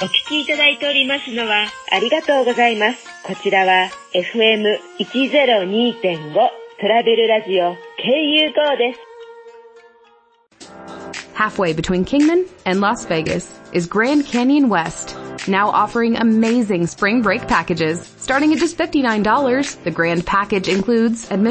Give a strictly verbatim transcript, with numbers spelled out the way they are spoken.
お聞きいただいておりますのはありがとうございます。こちらは エフエムひゃくにてんご トラベルラジオ ケーユーゴー です。 Halfway between Kingman and Las Vegas is Grand Canyon West, now offering amazing spring break packages. Starting at just fifty-nine dollars, the Grand Package includes admission